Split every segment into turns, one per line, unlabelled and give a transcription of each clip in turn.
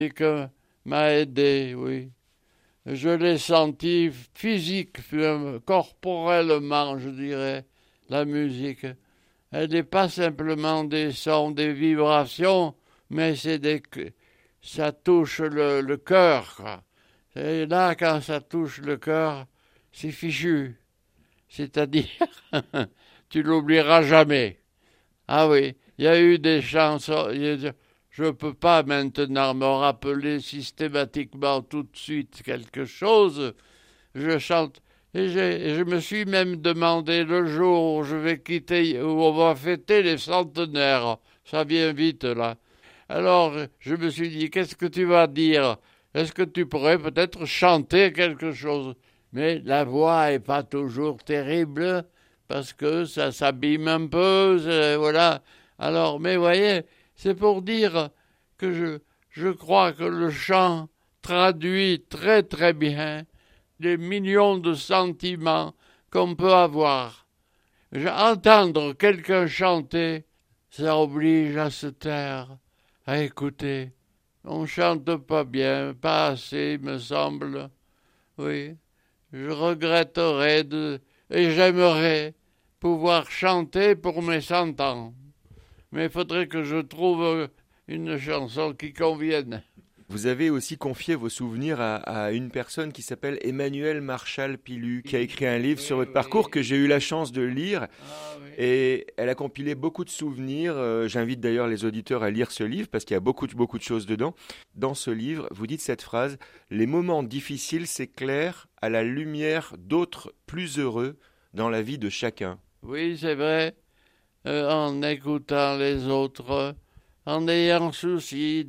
que m'a aidé, oui. Je l'ai senti physique, corporellement, je dirais, la musique. Elle n'est pas simplement des sons, des vibrations, mais ça touche le cœur, quoi. Et là, quand ça touche le cœur, c'est fichu. C'est-à-dire, tu l'oublieras jamais. Ah oui, il y a eu des chansons. Je ne peux pas maintenant me rappeler systématiquement tout de suite quelque chose. Je chante. Et je me suis même demandé le jour où je vais quitter, où on va fêter les centenaires. Ça vient vite là. Alors je me suis dit, qu'est-ce que tu vas dire? Est-ce que tu pourrais peut-être chanter quelque chose? Mais la voix est pas toujours terrible parce que ça s'abîme un peu, voilà. Alors, mais voyez, c'est pour dire que je crois que le chant traduit très très bien les millions de sentiments qu'on peut avoir. Entendre quelqu'un chanter, ça oblige à se taire, à écouter. On chante pas bien, pas assez, me semble. Oui, je regretterais et j'aimerais pouvoir chanter pour mes 100 ans. Mais il faudrait que je trouve une chanson qui convienne.
Vous avez aussi confié vos souvenirs à une personne qui s'appelle Emmanuel Marchal Pilu, qui a écrit un livre sur votre parcours que j'ai eu la chance de lire. Et elle a compilé beaucoup de souvenirs. J'invite d'ailleurs les auditeurs à lire ce livre parce qu'il y a beaucoup de choses dedans. Dans ce livre, vous dites cette phrase: les moments difficiles s'éclairent à la lumière d'autres plus heureux dans la vie de chacun.
Oui, c'est vrai. En écoutant les autres, en ayant souci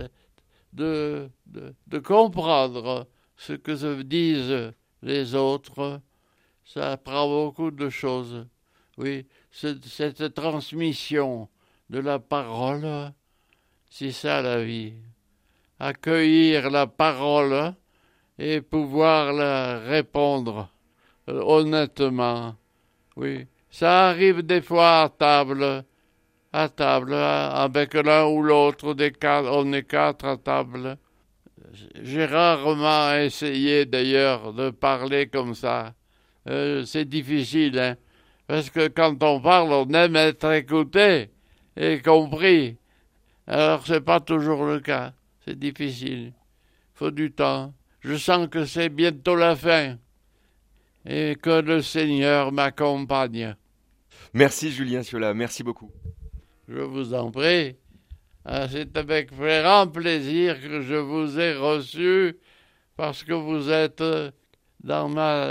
de comprendre ce que se disent les autres, ça apprend beaucoup de choses. Oui, cette transmission de la parole, c'est ça la vie. Accueillir la parole et pouvoir la répondre honnêtement. Oui, ça arrive des fois à table, avec l'un ou l'autre des quatre, on est quatre à table. J'ai rarement essayé d'ailleurs de parler comme ça. C'est difficile, hein, parce que quand on parle, on aime être écouté et compris. Alors c'est pas toujours le cas. C'est difficile. Faut du temps. Je sens que c'est bientôt la fin et que le Seigneur m'accompagne.
Merci Julien Ciola, merci beaucoup.
Je vous en prie. C'est avec grand plaisir que je vous ai reçu parce que vous êtes dans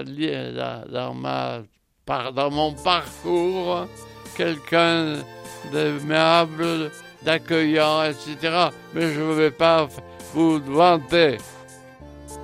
mon parcours quelqu'un d'aimable, d'accueillant, etc. Mais je ne vais pas vous vanter.